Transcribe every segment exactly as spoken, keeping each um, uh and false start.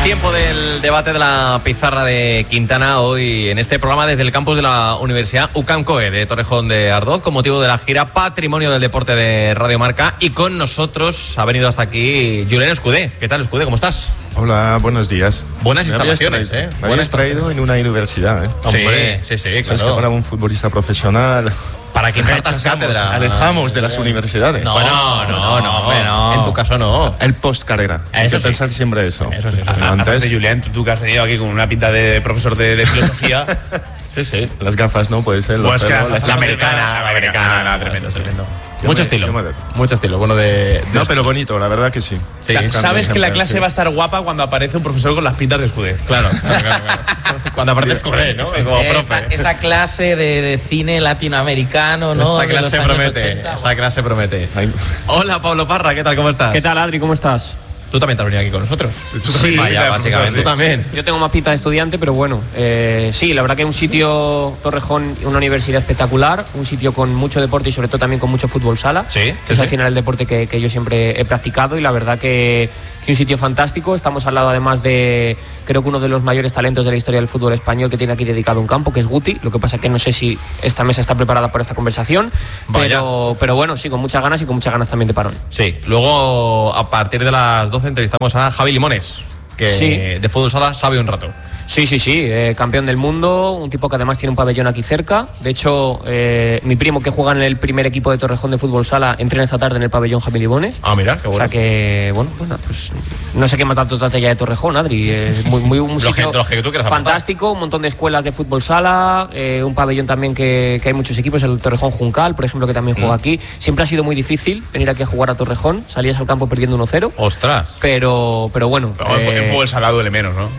Tiempo del debate de la pizarra de Quintana hoy en este programa desde el campus de la Universidad U C A M COE de Torrejón de Ardoz con motivo de la gira Patrimonio del Deporte de Radio Marca, y con nosotros ha venido hasta aquí Julen Escudé. ¿Qué tal, Escudé? ¿Cómo estás? Hola, buenos días. Buenas instalaciones, traído, ¿eh? Me habéis traído en una universidad, ¿eh? Hombre, sí, sí, sí, claro. Es que ahora un futbolista profesional... Para que impartas cátedra. Alejamos de las universidades. No, bueno, no, no, no, no. En tu caso no. El post-carrera. Hay que sí. pensar siempre eso. Eso sí, eso sí. Antes, Julián, tú, tú que has venido aquí con una pinta de profesor de, de filosofía. Sí, sí. Las gafas, ¿no? Puede ser. Pues pelos, la, la americana, la americana, la tremendo, tremendo. Yo mucho me, estilo, me mucho estilo. Bueno, de, de no, pero bonito, la verdad que sí. sí o sea, sabes que la clase sí. va a estar guapa cuando aparece un profesor con las pintas de Escudé. Claro, claro, claro, claro. Cuando aparece Escudé, ¿no? Como esa, profe. esa clase de, de cine latinoamericano, ¿no? Esa clase promete, ochenta, esa bueno. clase promete. Ay. Hola, Pablo Parra, ¿qué tal? ¿Cómo estás? ¿Qué tal, Adri? ¿Cómo estás? Tú también te has venido aquí con nosotros. Sí, tú sí vaya, básicamente. Tú también. Yo tengo más pinta de estudiante, pero bueno. Eh, sí, la verdad que un sitio, Torrejón, una universidad espectacular, un sitio con mucho deporte y sobre todo también con mucho fútbol sala. Sí. Que es sí. al final el deporte que, que yo siempre he practicado, y la verdad que, que un sitio fantástico. Estamos al lado además de, creo que uno de los mayores talentos de la historia del fútbol español, que tiene aquí dedicado un campo, que es Guti. Lo que pasa es que no sé si esta mesa está preparada para esta conversación, pero, pero bueno, sí, con muchas ganas y con muchas ganas también de parón. Sí, luego a partir de las doce entrevistamos a Javi Limones, que sí. de fútbol sala sabe un rato. Sí, sí, sí, eh, campeón del mundo, un tipo que además tiene un pabellón aquí cerca. De hecho, eh, mi primo, que juega en el primer equipo de Torrejón de fútbol sala, entrena esta tarde en el pabellón Javi Limones. Ah, mira, qué bueno. O sea que, bueno, bueno pues no sé qué más datos date ya de Torrejón, Adri. Eh, muy, muy un sitio lo que tú fantástico, un montón de escuelas de fútbol sala, eh, un pabellón también que, que hay muchos equipos, el Torrejón Juncal, por ejemplo, que también juega mm. aquí. Siempre ha sido muy difícil venir aquí a jugar a Torrejón, salías al campo perdiendo uno cero. ¡Ostras! Pero, pero bueno. Pero eh, el fútbol sala duele menos, ¿no?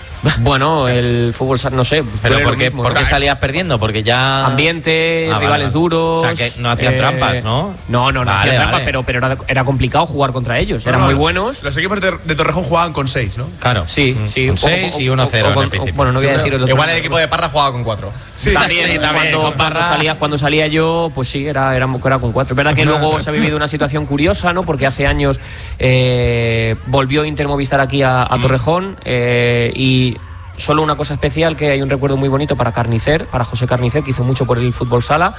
Bueno, el fútbol, no sé. Pues ¿Pero por qué, ¿por qué salías perdiendo? Porque ya... Ambiente, ah, rivales vale, vale. duros... O sea, que no hacían eh... trampas, ¿no? No, no, no vale, hacían trampas, vale. pero, pero era, era complicado jugar contra ellos. Eran no, muy buenos. Los equipos de, de Torrejón jugaban con seis, ¿no? Claro. Sí, mm. sí. Con seis y uno cero en el principio. Bueno, no voy a decir el otro. Igual el equipo de Parra jugaba con cuatro. Sí, también, sí, también. Cuando, Parra... cuando, salía, cuando salía yo, pues sí, era, era, era con cuatro. Es verdad que luego se ha vivido una situación curiosa, ¿no? Porque hace años eh, volvió Inter Movistar aquí a, a Torrejón eh, y... Solo una cosa especial, que hay un recuerdo muy bonito para Carnicer, para José Carnicer, que hizo mucho por el fútbol sala.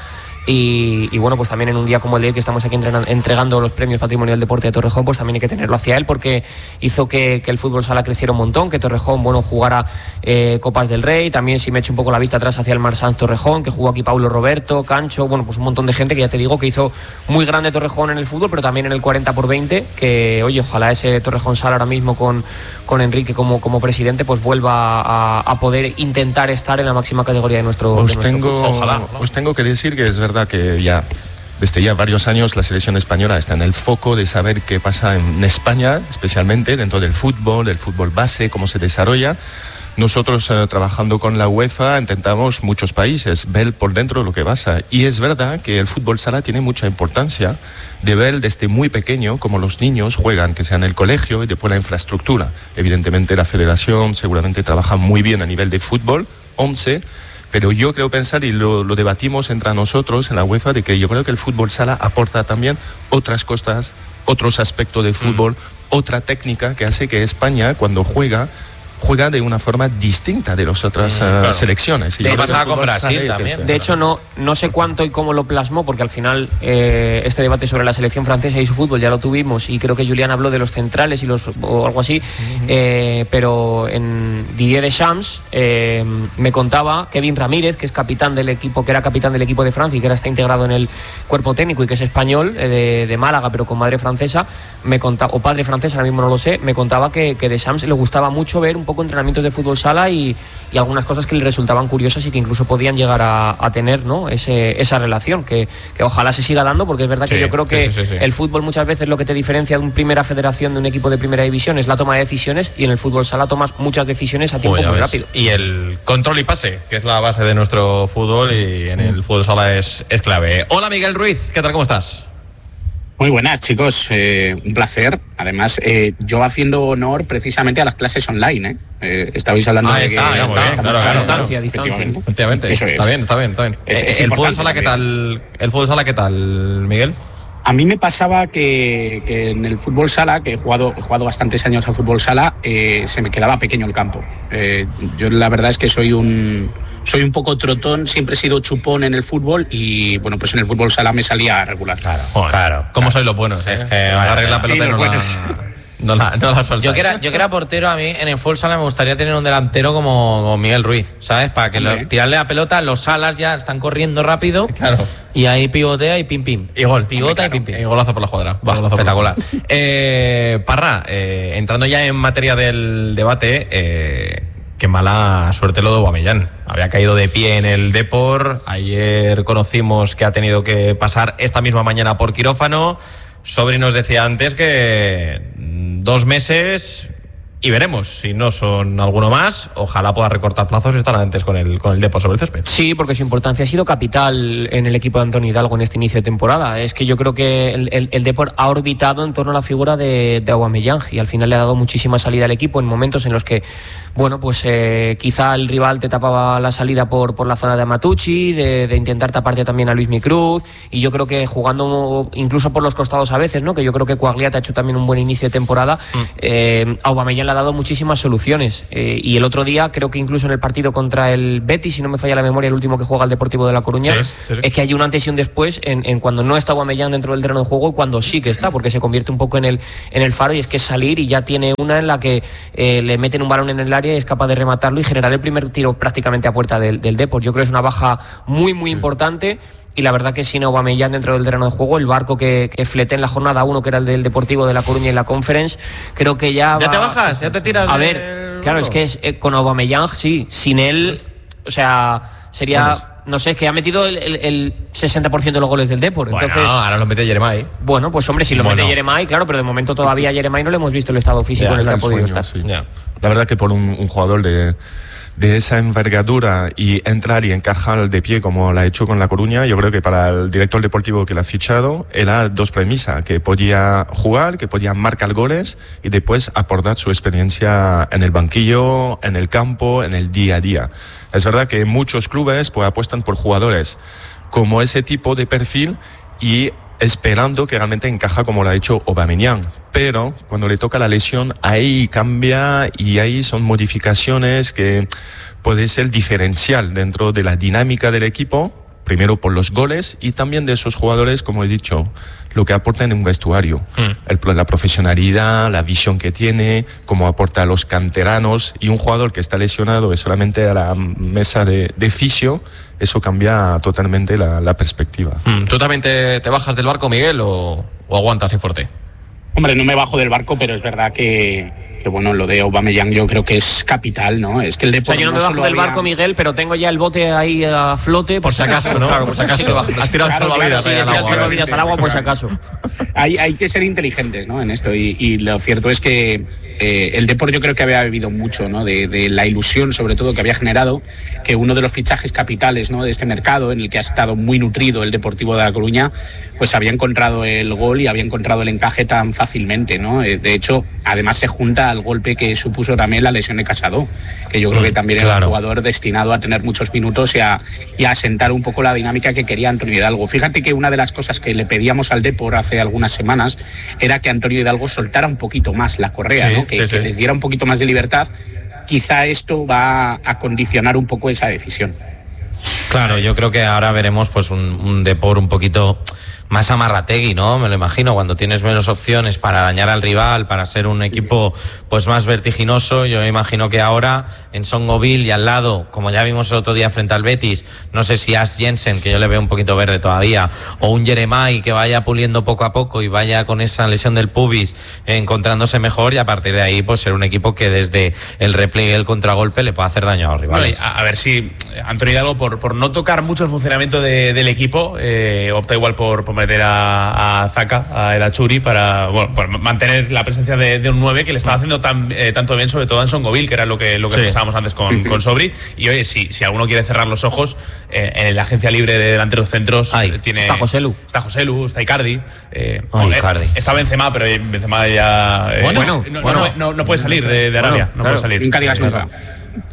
Y, y bueno, pues también en un día como el de hoy, que estamos aquí entregando los premios Patrimonio del Deporte de Torrejón, pues también hay que tenerlo hacia él, porque hizo que, que el fútbol sala creciera un montón, que Torrejón, bueno, jugara eh, Copas del Rey. También, si me echo un poco la vista atrás hacia el Marsans Torrejón, que jugó aquí Paulo Roberto, Cancho, bueno, pues un montón de gente que ya te digo que hizo muy grande Torrejón en el fútbol, pero también en el cuarenta por veinte, que oye, ojalá ese Torrejón sala ahora mismo con, con Enrique como, como presidente, pues vuelva a, a poder intentar estar en la máxima categoría de nuestro, os de nuestro tengo, fútbol. Ojalá, ojalá. Os tengo que decir que es verdad que ya desde ya varios años la selección española está en el foco de saber qué pasa en España, especialmente dentro del fútbol, del fútbol base, cómo se desarrolla. Nosotros, eh, trabajando con la UEFA, intentamos muchos países ver por dentro lo que pasa. Y es verdad que el fútbol sala tiene mucha importancia de ver desde muy pequeño cómo los niños juegan, que sea en el colegio, y después la infraestructura. Evidentemente la federación seguramente trabaja muy bien a nivel de fútbol, once, pero yo creo pensar, y lo, lo debatimos entre nosotros en la UEFA, de que yo creo que el fútbol sala aporta también otras cosas, otros aspectos del fútbol, mm. otra técnica que hace que España, cuando juega, juega de una forma distinta de las otras mm, uh, claro. selecciones. Y pasaba con Brasil también. De hecho, no, no sé cuánto y cómo lo plasmó, porque al final eh, este debate sobre la selección francesa y su fútbol ya lo tuvimos, y creo que Julián habló de los centrales y los o algo así, uh-huh. eh, pero en Didier Deschamps eh, me contaba Kevin Ramírez, que es capitán del equipo, que era capitán del equipo de Francia y que ahora está integrado en el cuerpo técnico y que es español, eh, de, de Málaga, pero con madre francesa, me contaba, o padre francés, ahora mismo no lo sé, me contaba que, que Deschamps le gustaba mucho ver un poco entrenamientos de fútbol sala y, y algunas cosas que le resultaban curiosas y que incluso podían llegar a, a tener, ¿no? Ese, esa relación que, que ojalá se siga dando, porque es verdad sí, que yo creo que sí, sí, sí. el fútbol muchas veces lo que te diferencia de una primera federación, de un equipo de primera división, es la toma de decisiones, y en el fútbol sala tomas muchas decisiones a tiempo Joder, muy rápido. Y el control y pase, que es la base de nuestro fútbol, y en el fútbol sala es, es clave. Hola Miguel Ruiz, ¿qué tal? ¿Cómo estás? Muy buenas, chicos, eh, un placer. Además, eh, yo haciendo honor precisamente a las clases online, ¿eh? eh estabais hablando ah, de está, que ya está, está, claro, claro, distancia, claro, distancia. Efectivamente, Eso es. Está bien, está bien, está bien. Es, eh, es el fútbol sala, ¿qué tal? El fútbol sala, ¿qué tal, Miguel? A mí me pasaba que, que en el fútbol sala, que he jugado, he jugado bastantes años al fútbol sala, eh, se me quedaba pequeño el campo. Eh, yo la verdad es que soy un, soy un poco trotón, siempre he sido chupón en el fútbol y bueno, pues en el fútbol sala me salía regular. Claro, Joder, claro. ¿Cómo claro. sois los buenos? Eh? Es que agarréis la pelota sí, y no la, no la, no la soltáis. Yo que, era, yo que era portero, a mí en el fútbol sala me gustaría tener un delantero como, como Miguel Ruiz, ¿sabes? Para que lo, tirarle la pelota, los alas ya están corriendo rápido. Claro. Y ahí pivotea y pim pim. Y gol. Pivota claro. y pim pim. Y golazo por la cuadra. Espectacular. eh, Parra, eh, entrando ya en materia del debate, eh, qué mala suerte lo de Aubameyang. Había caído de pie en el Depor. Ayer conocimos que ha tenido que pasar esta misma mañana por quirófano. Sobri nos decía antes que dos meses y veremos si no son alguno más. Ojalá pueda recortar plazos y estar antes con el, con el Depor sobre el césped. Sí, porque su importancia ha sido capital en el equipo de Antonio Hidalgo en este inicio de temporada. Es que yo creo que el, el, el Depor ha orbitado en torno a la figura de, de Aubameyang y al final le ha dado muchísima salida al equipo en momentos en los que, bueno, pues eh, quizá el rival te tapaba la salida por, por la zona de Amatucci, de, de intentar taparte también a Luismi Cruz, y yo creo que jugando incluso por los costados a veces, ¿no? Que yo creo que Quagliata ha hecho también un buen inicio de temporada. Mm. eh, Aubameyang le ha dado muchísimas soluciones eh, y el otro día creo que incluso en el partido contra el Betis, si no me falla la memoria, el último que juega el Deportivo de La Coruña, sí, sí, sí. es que hay un antes y un después en, en cuando no está Aubameyang dentro del terreno de juego y cuando sí que está, porque se convierte un poco en el, en el faro, y es que es salir y ya tiene una en la que eh, le meten un balón en el área y es capaz de rematarlo y generar el primer tiro prácticamente a puerta del, del Depor. Yo creo que es una baja muy muy sí. importante. Y la verdad que sin Aubameyang dentro del terreno de juego, el barco que, que fleté en la jornada uno, que era el del Deportivo de La Coruña y la Conference, creo que ya ¿Ya va... te bajas? ¿Ya te tiras? A ver, el... claro, es que es, eh, con Aubameyang sí, sin él, o sea, sería... No sé, es que ha metido el, el, el sesenta por ciento de los goles del Depor. Bueno, entonces, ahora lo mete Jeremai. Bueno, pues hombre, si lo bueno. mete Jeremai, claro, pero de momento todavía a Jeremai no le hemos visto el estado físico ya, en el que ha podido sueño, estar. Sí. Ya. La verdad que por un, un jugador de... de esa envergadura y entrar y encajar de pie como la ha hecho con La Coruña, yo creo que para el director deportivo que la ha fichado era dos premisas, que podía jugar, que podía marcar goles y después aportar su experiencia en el banquillo, en el campo, en el día a día. Es verdad que muchos clubes pues apuestan por jugadores como ese tipo de perfil y esperando que realmente encaja como lo ha hecho Aubameyang. Pero cuando le toca la lesión, ahí cambia y ahí son modificaciones que puede ser diferencial dentro de la dinámica del equipo, primero por los goles y también de esos jugadores, como he dicho, lo que aportan en un vestuario. Mm. El, la profesionalidad, la visión que tiene, cómo aporta a los canteranos, y un jugador que está lesionado es solamente a la mesa de, de fisio, eso cambia totalmente la, la perspectiva. Mm. ¿Tú también te, te bajas del barco, Miguel, o, o aguantas ahí fuerte? Hombre, no me bajo del barco, pero es verdad que, que bueno, lo de Aubameyang yo creo que es capital, ¿no? Es que el Depor. O sea, yo no me bajo del barco, Miguel, pero tengo ya el bote ahí a flote. Por si acaso, ¿no? Claro, por si acaso. Has tirado el salvavidas al agua. salvavidas al agua, por si acaso. Hay, hay que ser inteligentes, ¿no? En esto. Y, y lo cierto es que eh, el Depor yo creo que había vivido mucho, ¿no? De, de la ilusión, sobre todo, que había generado que uno de los fichajes capitales, ¿no? De este mercado, en el que ha estado muy nutrido el Deportivo de La Coruña, pues había encontrado el gol y había encontrado el encaje tan fácilmente, ¿no? De hecho, además se junta al golpe que supuso también la lesión de Casado, que yo creo que también claro. era un jugador destinado a tener muchos minutos y a, y a asentar un poco la dinámica que quería Antonio Hidalgo. Fíjate que una de las cosas que le pedíamos al Depor hace algunas semanas era que Antonio Hidalgo soltara un poquito más la correa, sí, ¿no? que, sí, sí. que les diera un poquito más de libertad. Quizá esto va a condicionar un poco esa decisión. Claro, yo creo que ahora veremos pues un, un Depor un poquito más amarrategui, ¿no? Me lo imagino, cuando tienes menos opciones para dañar al rival, para ser un equipo pues más vertiginoso. Yo me imagino que ahora en Songoville y al lado, como ya vimos el otro día frente al Betis, no sé si Ash Jensen, que yo le veo un poquito verde todavía, o un Jeremai que vaya puliendo poco a poco y vaya con esa lesión del pubis eh, encontrándose mejor, y a partir de ahí pues ser un equipo que desde el repliegue y el contragolpe le pueda hacer daño a los rivales. Vale, a, a ver si Antonio Hidalgo, por, por no tocar mucho el funcionamiento de, del equipo, eh, opta igual por, por meter a, a Zaka, a El Achuri, para, bueno, por mantener la presencia de, de un nueve que le estaba haciendo tan, eh, tanto bien, sobre todo en Songoville, que era lo que, lo que sí. pensábamos antes con, con Sobri. Y oye, si, si alguno quiere cerrar los ojos, eh, en la agencia libre de delanteros centros Ay, tiene, está Joselu. Está Joselu, está Icardi. Eh, Ay, eh, Icardi. Está Benzema, pero Benzema ya. Eh, bueno, no, bueno, no, no, no puede salir de, de Arabia. Bueno, no claro, puede salir. Nunca digas nunca.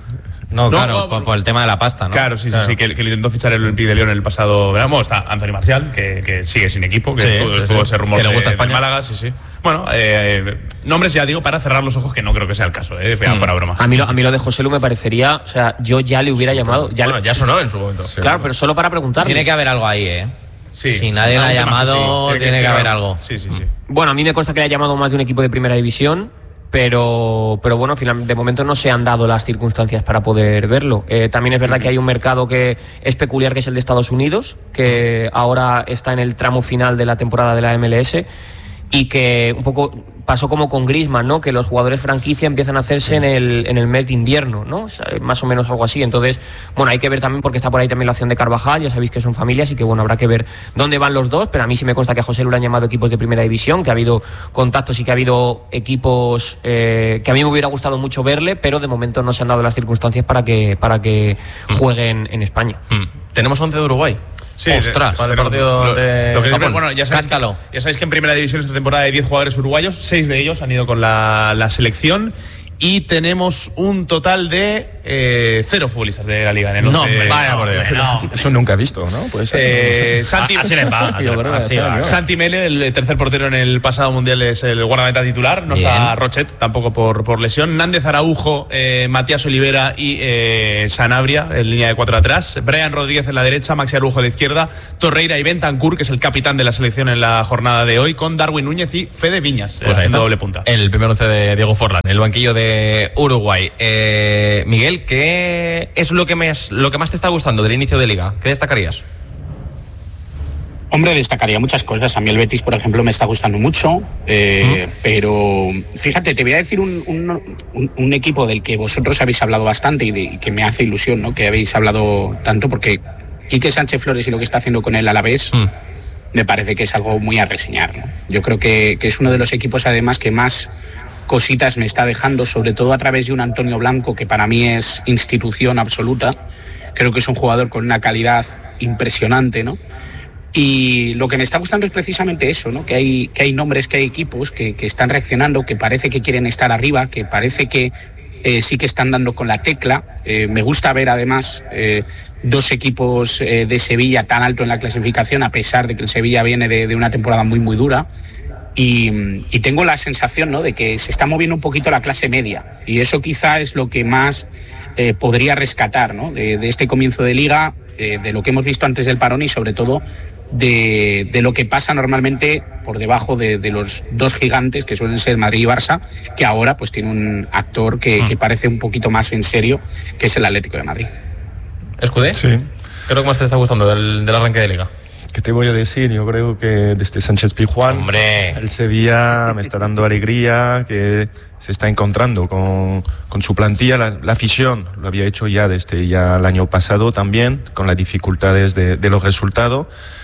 No, No, claro, no, por, por el tema de la pasta, ¿no? Claro, sí, sí, Claro. sí, que, que lo intentó fichar el Olympique de Lyon en el pasado verano. Está Anthony Martial, que, que sigue sin equipo, que Sí, estuvo, sí, estuvo sí. ese rumor Que le de, gusta de España. Málaga, sí, sí. Bueno, eh, nombres ya digo para cerrar los ojos, que no creo que sea el caso, eh, Hmm. fuera broma. A mí, lo, a mí lo de José Lu me parecería, o sea, yo ya le hubiera llamado. Ya Bueno, le- ya sonó en su momento. claro, pero solo para preguntarle. Tiene que haber algo ahí, ¿eh? Sí, si sí, nadie sí, la ha un tema llamado, sí, tiene que haber algo. Sí, sí, sí. Bueno, a mí me consta que le ha llamado más de un equipo de primera división, pero, pero bueno, final- de momento no se han dado las circunstancias para poder verlo. Eh, también es verdad que hay un mercado que es peculiar, que es el de Estados Unidos, que ahora está en el tramo final de la temporada de la M L S y que un poco pasó como con Griezmann, ¿no? Que los jugadores franquicia empiezan a hacerse en el, en el mes de invierno, ¿no? O sea, más o menos algo así. Entonces, bueno, hay que ver también, porque está por ahí también la opción de Carvajal, ya sabéis que son familias y que, bueno, habrá que ver dónde van los dos, pero a mí sí me consta que a José Lu le han llamado equipos de primera división, que ha habido contactos y que ha habido equipos eh, que a mí me hubiera gustado mucho verle, pero de momento no se han dado las circunstancias para que, para que jueguen en España. Hmm. Tenemos once de Uruguay. Sí, Ostras, de- para el pero partido lo- de lo que siempre- Japón. bueno, ya sabéis, Cántalo. que, ya sabéis que en primera división esta temporada hay diez jugadores uruguayos, seis de ellos han ido con la, la selección y tenemos un total de eh, cero futbolistas de la liga en el No, once. hombre, vaya por Dios. no. Eso nunca he visto, ¿no? Puede ser. Eh, Santi, Así les va, así Yo les creo va. que Así sí, va. ¿no? Santi Mele, el tercer portero en el pasado mundial, es el guardameta titular. No está Bien. Rochet, tampoco por, por lesión. Nández Araujo, eh, Matías Olivera y eh, Sanabria en línea de cuatro atrás. Brian Rodríguez en la derecha, Maxi Araujo a la izquierda. Torreira y Bentancur, que es el capitán de la selección en la jornada de hoy, con Darwin Núñez y Fede Viñas, Pues ahí haciendo está. doble punta. El primer once de Diego Forlán, el banquillo de Uruguay. Eh, Miguel, ¿qué es lo que, me, lo que más te está gustando del inicio de liga? ¿Qué destacarías? Hombre, destacaría muchas cosas. A mí el Betis, por ejemplo, me está gustando mucho, eh, pero fíjate, te voy a decir un, un, un, un equipo del que vosotros habéis hablado bastante y, de, y que me hace ilusión, ¿no? Que habéis hablado tanto, porque Quique Sánchez Flores y lo que está haciendo con el Alavés Mm. me parece que es algo muy a reseñar, ¿no? Yo creo que, que es uno de los equipos, además, que más cositas me está dejando, sobre todo a través de un Antonio Blanco, que para mí es institución absoluta. Creo que es un jugador con una calidad impresionante, ¿no? Y lo que me está gustando es precisamente eso, ¿no? Que hay, que hay nombres, que hay equipos que, que están reaccionando, que parece que quieren estar arriba, que parece que eh, sí que están dando con la tecla. Eh, me gusta ver además eh, dos equipos eh, de Sevilla tan alto en la clasificación, a pesar de que el Sevilla viene de, de una temporada muy muy dura. Y, y tengo la sensación, ¿no?, de que se está moviendo un poquito la clase media, y eso quizá es lo que más eh, podría rescatar, ¿no?, de, de este comienzo de liga, eh, de lo que hemos visto antes del parón y sobre todo de, de lo que pasa normalmente por debajo de, de los dos gigantes que suelen ser Madrid y Barça, que ahora pues tiene un actor que, que parece un poquito más en serio, que es el Atlético de Madrid. ¿Escudé? Sí. ¿Qué es lo que más te está gustando del, del arranque de liga? ¿Qué te voy a decir? Yo creo que desde Sánchez Pizjuán, Hombre. el Sevilla me está dando alegría, que se está encontrando con, con su plantilla. La, la afición lo había hecho ya desde ya el año pasado también, con las dificultades de, de los resultados.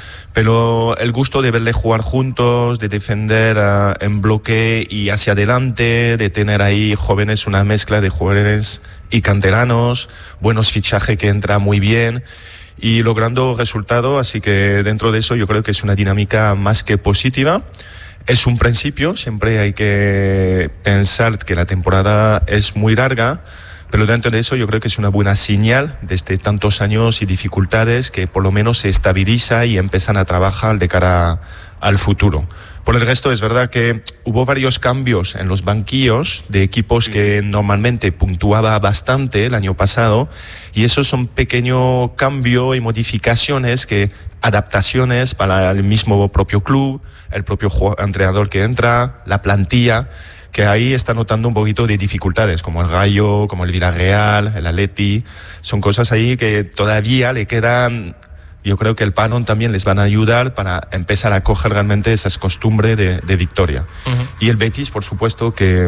Pero el gusto de verle jugar juntos, de defender uh, en bloque y hacia adelante, de tener ahí jóvenes, una mezcla de jóvenes y canteranos, buenos fichajes que entra muy bien y logrando resultados. Así que dentro de eso yo creo que es una dinámica más que positiva. Es un principio, siempre hay que pensar que la temporada es muy larga, pero dentro de eso yo creo que es una buena señal desde tantos años y dificultades, que por lo menos se estabiliza y empiezan a trabajar de cara al futuro. Por el resto es verdad que hubo varios cambios en los banquillos de equipos que normalmente puntuaba bastante el año pasado, y esos son pequeños cambios y modificaciones, que adaptaciones para el mismo propio club, el propio entrenador que entra, la plantilla, que ahí está notando un poquito de dificultades, como el Rayo, como el Villarreal, el Atleti. Son cosas ahí que todavía le quedan. Yo creo que el parón también les van a ayudar para empezar a coger realmente esas costumbres de, de victoria. Uh-huh. Y el Betis, por supuesto, que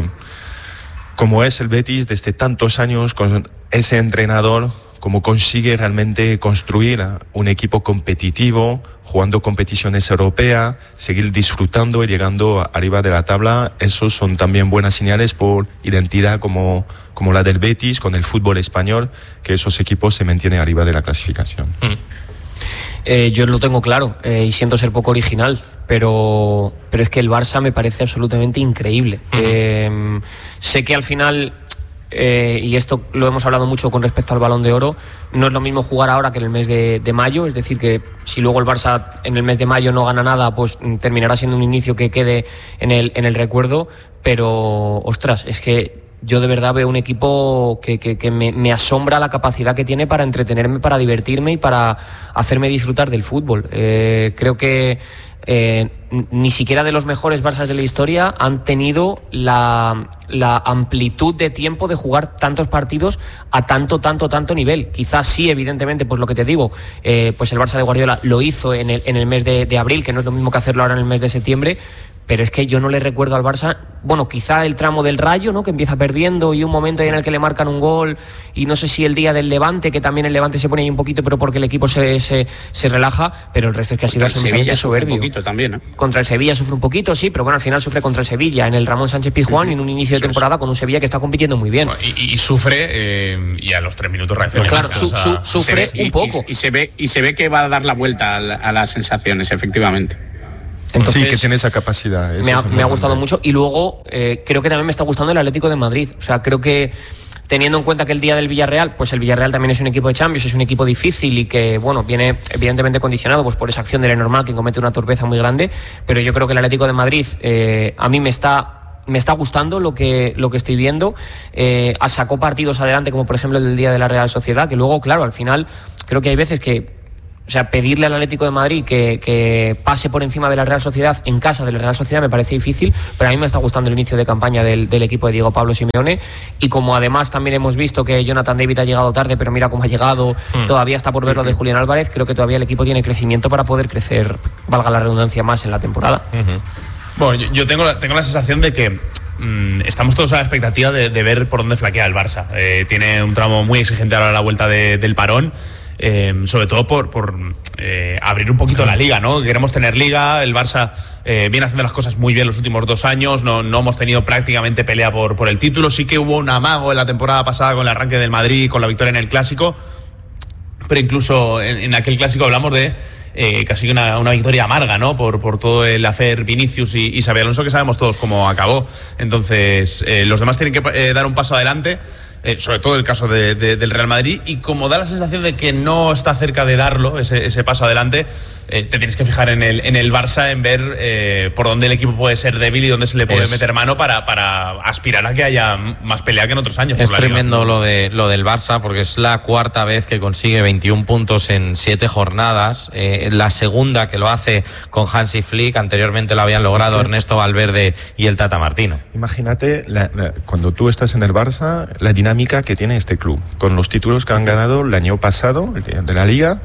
como es el Betis desde tantos años, con ese entrenador, como consigue realmente construir un equipo competitivo, jugando competiciones europeas, seguir disfrutando y llegando arriba de la tabla, esos son también buenas señales por identidad como, como la del Betis, con el fútbol español, que esos equipos se mantienen arriba de la clasificación. Mm. Eh, yo lo tengo claro, eh, y siento ser poco original, pero, pero es que el Barça me parece absolutamente increíble. Uh-huh. Eh, sé que al final eh, y esto lo hemos hablado mucho con respecto al Balón de Oro, no es lo mismo jugar ahora que en el mes de, de mayo, es decir, que si luego el Barça en el mes de mayo no gana nada, pues terminará siendo un inicio que quede en el, en el recuerdo, pero, ostras, es que yo de verdad veo un equipo que, que, que me, me asombra la capacidad que tiene para entretenerme, para divertirme y para hacerme disfrutar del fútbol. Eh, creo que eh, ni siquiera de los mejores Barças de la historia han tenido la, la amplitud de tiempo de jugar tantos partidos a tanto, tanto, tanto nivel. Quizás sí, evidentemente, pues lo que te digo, eh, pues el Barça de Guardiola lo hizo en el, en el mes de, de abril, que no es lo mismo que hacerlo ahora en el mes de septiembre. Pero es que yo no le recuerdo al Barça, bueno, quizá el tramo del Rayo, ¿no?, que empieza perdiendo y un momento en el que le marcan un gol, y no sé si el día del Levante, que también el Levante se pone ahí un poquito, pero porque el equipo se, se, se relaja, pero el resto es que ha sido absolutamente soberbio. Un poquito también, ¿no? Contra el Sevilla sufre un poquito, sí, pero bueno, al final sufre contra el Sevilla, en el Ramón Sánchez Pizjuán, uh-huh. y en un inicio de temporada con un Sevilla que está compitiendo muy bien. Bueno, y, y sufre, eh, y a los tres minutos reacciona. Claro, su, o sea, su, sufre y, un poco. Y, y, se ve, y se ve que va a dar la vuelta a, la, a las sensaciones, efectivamente. Entonces, sí, que tiene esa capacidad. Me ha, me ha gustado mucho. Y luego eh, creo que también me está gustando el Atlético de Madrid. O sea, creo que teniendo en cuenta que el día del Villarreal, pues el Villarreal también es un equipo de Champions, es un equipo difícil y que, bueno, viene evidentemente condicionado pues por esa acción de Lenormand, que comete una torpeza muy grande, pero yo creo que el Atlético de Madrid eh, a mí me está... me está gustando lo que, lo que estoy viendo. Eh, sacó partidos adelante, como por ejemplo el del día de la Real Sociedad, que luego, claro, al final creo que hay veces que, o sea, pedirle al Atlético de Madrid que, que pase por encima de la Real Sociedad en casa de la Real Sociedad me parece difícil, pero a mí me está gustando el inicio de campaña del, del equipo de Diego Pablo Simeone, y como además también hemos visto que Jonathan David ha llegado tarde, pero mira cómo ha llegado, mm. todavía está por ver lo de Julián Álvarez, creo que todavía el equipo tiene crecimiento para poder crecer, valga la redundancia, más en la temporada. Uh-huh. Bueno, yo, yo tengo, la, tengo la sensación de que mmm, estamos todos a la expectativa de, de ver por dónde flaquea el Barça. Eh, tiene un tramo muy exigente ahora a la vuelta de, del parón. Eh, sobre todo por, por eh, abrir un poquito la liga, ¿no? Queremos tener liga, el Barça eh, viene haciendo las cosas muy bien los últimos dos años, no, no hemos tenido prácticamente pelea por, por el título, sí que hubo un amago en la temporada pasada con el arranque del Madrid, con la victoria en el Clásico, pero incluso en, en aquel Clásico hablamos de eh, casi una, una victoria amarga, ¿no? Por, por todo el hacer Vinicius y, y Xabi Alonso, que sabemos todos cómo acabó. Entonces, eh, los demás tienen que eh, dar un paso adelante. Eh, sobre todo el caso de, de, del Real Madrid, y como da la sensación de que no está cerca de darlo, ese, ese paso adelante, eh, te tienes que fijar en el, en el Barça, en ver eh, por dónde el equipo puede ser débil y dónde se le puede es, meter mano para, para aspirar a que haya más pelea que en otros años. Es tremendo lo, de, lo del Barça, porque es la cuarta vez que consigue veintiún puntos en siete jornadas, eh, la segunda que lo hace con Hansi Flick, anteriormente lo habían logrado es que Ernesto Valverde y el Tata Martino. Imagínate, la, la, cuando tú estás en el Barça, la dinámica que tiene este club, con los títulos que han ganado el año pasado de la Liga,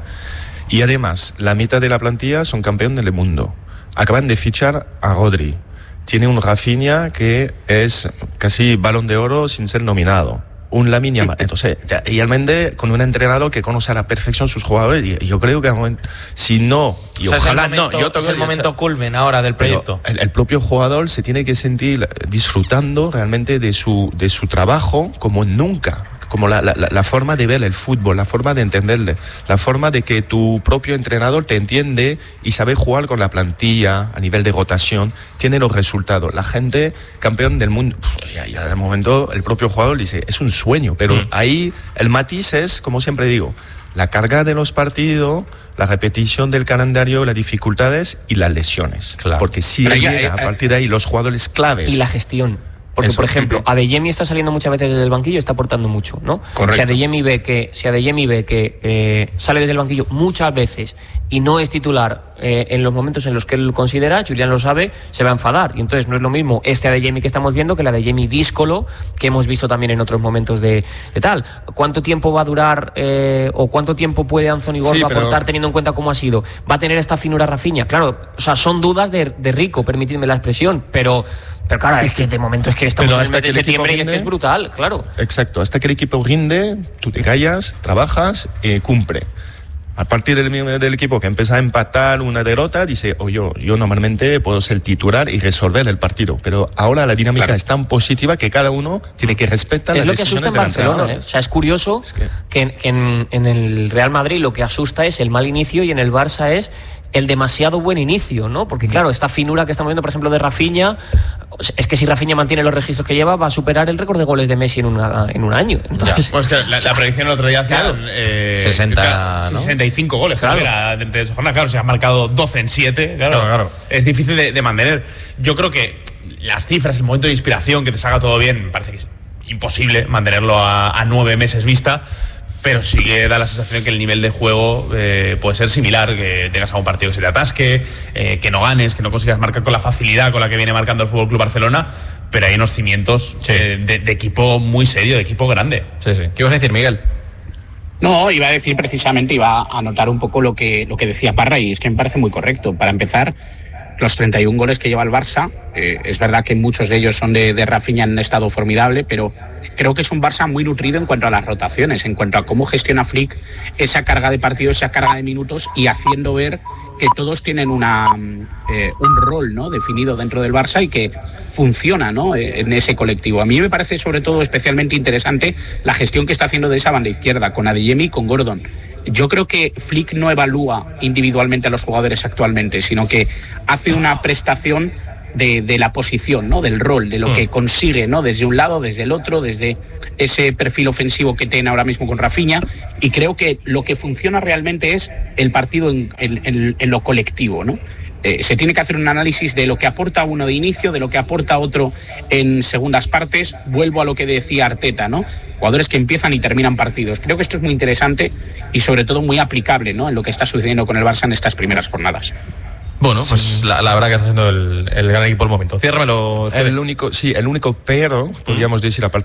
y además la mitad de la plantilla son campeón del mundo. Acaban de fichar a Rodri, tiene un Rafinha que es casi Balón de Oro sin ser nominado, un Lamine Yamal. Entonces, realmente con un entrenador que conoce a la perfección sus jugadores, y yo creo que si no, y o sea, ojalá es el momento, no, yo es el momento culmen ahora del proyecto. El, el propio jugador se tiene que sentir disfrutando realmente de su, de su trabajo como nunca. Como la, la, la forma de ver el fútbol, la forma de entenderle, la forma de que tu propio entrenador te entiende y sabe jugar con la plantilla a nivel de rotación, tiene los resultados. La gente, campeón del mundo, pues ya, ya de momento el propio jugador dice, es un sueño, pero mm. ahí el matiz es, como siempre digo, la carga de los partidos, la repetición del calendario, las dificultades y las lesiones. Claro. Porque si pero llega ya, eh, a partir de ahí los jugadores claves. Y la gestión. Porque, eso, por ejemplo, Adeyemi está saliendo muchas veces desde el banquillo y está aportando mucho, ¿no? Correcto. Si Adeyemi ve que, si Adeyemi ve que eh, sale desde el banquillo muchas veces y no es titular eh, en los momentos en los que él considera, Julián lo sabe, se va a enfadar. Y entonces no es lo mismo este Adeyemi que estamos viendo que el Adeyemi díscolo que hemos visto también en otros momentos de, de tal. ¿Cuánto tiempo va a durar eh, o cuánto tiempo puede Anthony Gordon sí, pero... aportar teniendo en cuenta cómo ha sido? ¿Va a tener esta finura Rafinha? Claro, o sea, son dudas de, de Rico, permitidme la expresión, pero... Pero claro, es que de momento es que estamos en el mes de septiembre y es que es brutal, claro. Exacto, hasta que el equipo rinde, tú te callas, trabajas y cumple. A partir del, del equipo que empieza a empatar una derrota, dice, oye, yo, yo normalmente puedo ser titular y resolver el partido. Pero ahora la dinámica claro. es tan positiva que cada uno tiene que respetar es las decisiones. Es lo que asusta en Barcelona, ¿eh? O sea, es curioso es que, que, en, que en, en el Real Madrid lo que asusta es el mal inicio y en el Barça es el demasiado buen inicio, ¿no? Porque claro, esta finura que estamos viendo, por ejemplo, de Rafinha, es que si Rafinha mantiene los registros que lleva, va a superar el récord de goles de Messi en, una, en un año. Entonces, pues que la, la predicción el otro día hacía claro, eh, sesenta, ¿no? sesenta y cinco goles, claro. Era de, de esa jornada, claro, se ha marcado doce en siete, claro, Claro, claro. Es difícil de, de mantener. Yo creo que las cifras, el momento de inspiración, que te salga todo bien, me parece que es imposible mantenerlo a, a nueve meses vista. Pero sí que da la sensación que el nivel de juego eh, puede ser similar, que tengas algún partido que se te atasque, eh, que no ganes, que no consigas marcar con la facilidad con la que viene marcando el F C Barcelona, pero hay unos cimientos sí. eh, de, de equipo muy serio, de equipo grande. Sí, sí. ¿Qué ibas a decir, Miguel? No, iba a decir precisamente, iba a anotar un poco lo que, lo que decía Parra, y es que me parece muy correcto. Para empezar, los treinta y un goles que lleva el Barça, eh, es verdad que muchos de ellos son de, de Rafinha en estado formidable, pero creo que es un Barça muy nutrido en cuanto a las rotaciones, en cuanto a cómo gestiona Flick esa carga de partidos, esa carga de minutos, y haciendo ver que todos tienen una, eh, un rol, ¿no?, definido dentro del Barça y que funciona, ¿no?, en ese colectivo. A mí me parece sobre todo especialmente interesante la gestión que está haciendo de esa banda izquierda, con Adeyemi y con Gordon. Yo creo que Flick no evalúa individualmente a los jugadores actualmente, sino que hace una prestación de, de la posición, ¿no?, del rol, de lo mm. que consigue, ¿no?, desde un lado, desde el otro, desde ese perfil ofensivo que tiene ahora mismo con Rafinha, y creo que lo que funciona realmente es el partido en, en, en, en lo colectivo, ¿no? Eh, se tiene que hacer un análisis de lo que aporta uno de inicio, de lo que aporta otro en segundas partes. Vuelvo a lo que decía Arteta, ¿no? Jugadores que empiezan y terminan partidos. Creo que esto es muy interesante y sobre todo muy aplicable, ¿no?, en lo que está sucediendo con el Barça en estas primeras jornadas. Bueno, pues sí. la, la verdad que está siendo el, el gran equipo al momento. Ciérramelo. El único, sí, el único pero, podríamos decir, aparte